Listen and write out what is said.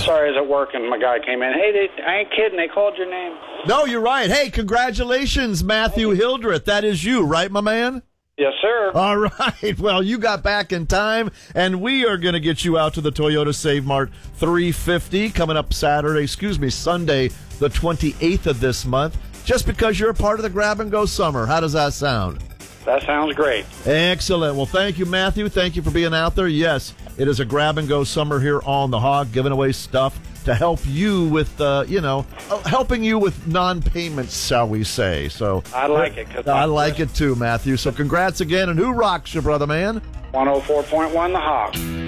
Sorry, I was at work and my guy came in. Hey, I ain't kidding. They called your name. No, you're right. Hey, congratulations, Matthew Hildreth. That is you, right, my man? Yes, sir. All right. Well, you got back in time, and we are going to get you out to the Toyota Save Mart 350 coming up Sunday, the 28th of this month, just because you're a part of the Grab and Go Summer. How does that sound? That sounds great. Excellent. Well, thank you, Matthew. Thank you for being out there. Yes, it is a Grab and Go Summer here on The Hog, giving away stuff to help you with, helping you with non-payments, shall we say. So I like it. I like it too, Matthew. So congrats again. And who rocks you, brother man? 104.1 The Hog.